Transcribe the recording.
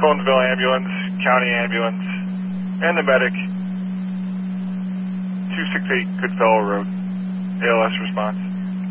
Collinsville ambulance, county ambulance, and the medic. 268 Goodfellow Road. ALS response.